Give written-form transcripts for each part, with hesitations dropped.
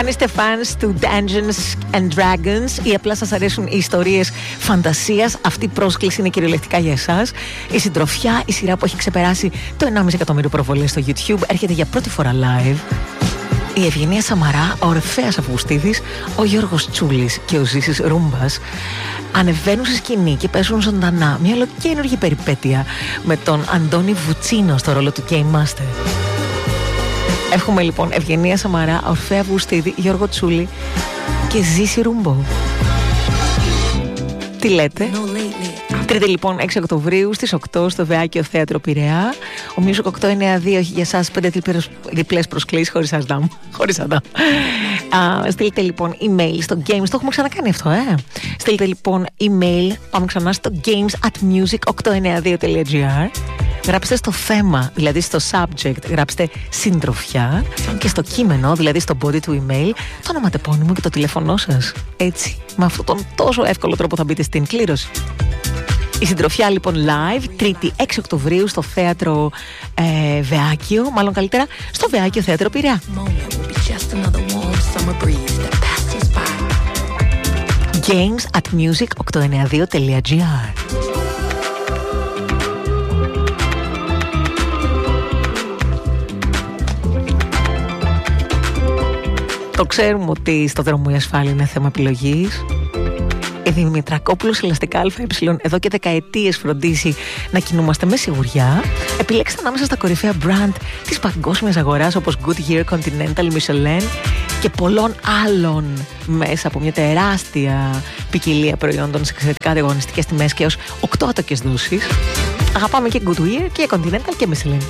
είστε fans του Dungeons and Dragons ή απλά σας αρέσουν οι ιστορίες φαντασίας, αυτή η πρόσκληση είναι κυριολεκτικά για εσάς. Η Συντροφιά, η σειρά που έχει ξεπεράσει το 1,5 εκατομμύριο προβολές στο YouTube, έρχεται για πρώτη φορά live. Η Ευγενία Σαμαρά, ο Ορφέας Αυγουστίδης, ο Γιώργος Τσούλης και ο Ζήσης Ρούμπας ανεβαίνουν στη σκηνή και παίζουν ζωντανά μια ολοκαίνουργη περιπέτεια με τον Αντώνη Βουτσίνο στο ρόλο του Game Master. Έχουμε λοιπόν Ευγενία Σαμαρά, Ορφέα Αυγουστίδη, Γιώργο Τσούλη και Ζήση Ρούμπο. Τι λέτε? Τρίτη λοιπόν 6 Οκτωβρίου στις 8 στο Βεάκιο Θέατρο Πειραιά. Ο Music 892 έχει για σας 5 διπλές προσκλήσεις χωρίς Αντάμ. Στείλτε λοιπόν email στο Games. Το έχουμε ξανακάνει αυτό, Στείλτε λοιπόν email. Πάμε ξανά στο games@music892.gr. Γράψτε στο θέμα, δηλαδή στο subject, γράψτε Συντροφιά και στο κείμενο, δηλαδή στο body του email, το ονοματεπώνυμο και το τηλέφωνό σας. Έτσι, με αυτόν τον τόσο εύκολο τρόπο θα μπείτε στην κλήρωση. Η Συντροφιά λοιπόν live, Τρίτη 6 Οκτωβρίου στο Θέατρο Βεάκιο, μάλλον καλύτερα στο Βεάκιο Θέατρο Πειραιά. games@music892.gr. Το ξέρουμε ότι στο δρόμο η ασφάλεια είναι θέμα επιλογής. Η Δημητρακόπουλος Ελαστικά ΑΕ εδώ και δεκαετίες φροντίζει να κινούμαστε με σιγουριά. Επιλέξτε ανάμεσα στα κορυφαία brand της παγκόσμιας αγοράς όπως Goodyear, Continental, Michelin και πολλών άλλων μέσα από μια τεράστια ποικιλία προϊόντων σε εξαιρετικά ανταγωνιστικές τιμές και έως 8 άτοκες δόσεις. Αγαπάμε και Goodyear και Continental και Michelin.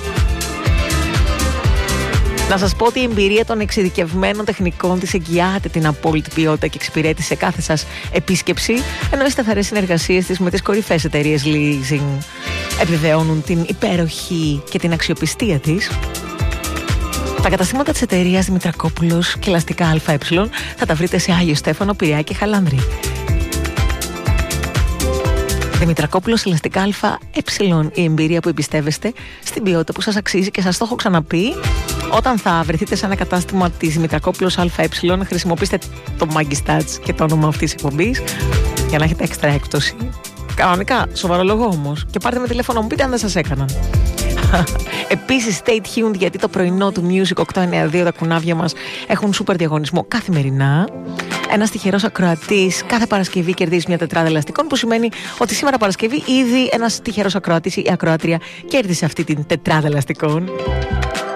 Να σας πω ότι η εμπειρία των εξειδικευμένων τεχνικών της εγγυάται την απόλυτη ποιότητα και εξυπηρέτηση σε κάθε σας επίσκεψη, ενώ οι σταθερές συνεργασίες της με τις κορυφαίες εταιρείες leasing επιβεβαιώνουν την υπέροχη και την αξιοπιστία της. Τα καταστήματα της εταιρείας Δημητρακόπουλος και Ελαστικά ΑΕ θα τα βρείτε σε Άγιο Στέφανο, Πειραιά και Χαλάνδρη. Δημητρακόπουλος Ελαστικά ΑΕ, η εμπειρία που εμπιστεύεστε στην ποιότητα που σας αξίζει, και σας το έχω ξαναπεί. Όταν θα βρεθείτε σε ένα κατάστημα της Δημητρακόπουλος ΑΕ, χρησιμοποιήστε το Maggi Stats και το όνομα αυτής της εκπομπής για να έχετε έξτρα έκπτωση. Κανονικά, σοβαρολογώ όμως. Και πάρτε με τηλέφωνο μου, πείτε αν δεν σας έκαναν. Επίσης, stay tuned, γιατί το πρωινό του Music 892 τα κουνάβια μας έχουν σούπερ διαγωνισμό καθημερινά. Ένας τυχερός ακροατής κάθε Παρασκευή κερδίζει μια τετράδα ελαστικών, που σημαίνει ότι σήμερα Παρασκευή ήδη ένας τυχερός ακροατής ή ακροάτρια κέρδισε αυτή την τετράδα ελαστικών.